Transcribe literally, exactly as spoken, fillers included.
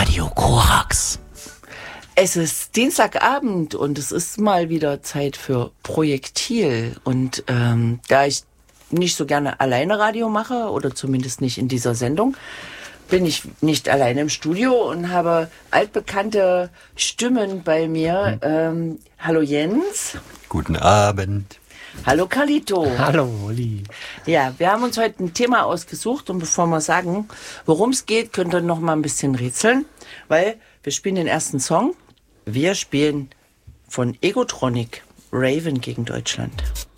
Radio Korax. Es ist Dienstagabend und es ist mal wieder Zeit für Projektil. Und ähm, da ich nicht so gerne alleine Radio mache, oder zumindest nicht in dieser Sendung, bin ich nicht alleine im Studio und habe altbekannte Stimmen bei mir. Ähm, hallo Jens. Guten Abend. Hallo Carlito. Hallo Olli. Ja, wir haben uns heute ein Thema ausgesucht und bevor wir sagen, worum es geht, könnt ihr noch mal ein bisschen rätseln, weil wir spielen den ersten Song. Wir spielen von Egotronic Raven gegen Deutschland.